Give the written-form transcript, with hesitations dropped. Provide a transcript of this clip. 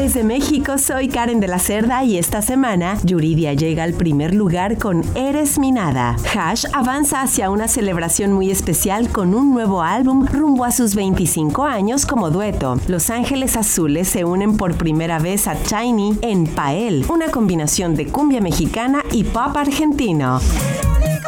Desde México soy Karen de la Cerda y esta semana Yuridia llega al primer lugar con Eres mi nada. Hash avanza hacia una celebración muy especial con un nuevo álbum rumbo a sus 25 años como dueto. Los Ángeles Azules se unen por primera vez a Tiny en Pael, una combinación de cumbia mexicana y pop argentino.